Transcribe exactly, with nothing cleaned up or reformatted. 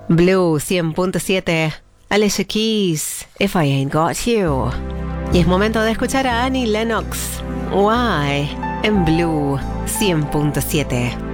Blue cien punto siete, Alicia Keys, If I Ain't Got You. Y es momento de escuchar a Annie Lennox, Why, en Blue cien punto siete.